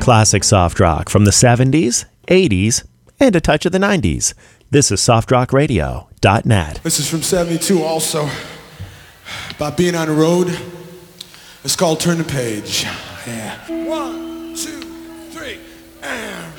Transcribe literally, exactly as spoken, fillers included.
Classic soft rock from the seventies, eighties, and a touch of the nineties. This is soft rock radio dot net. This is from seventy-two also, about being on the road. It's called Turn the Page. Yeah. One, two, three, and...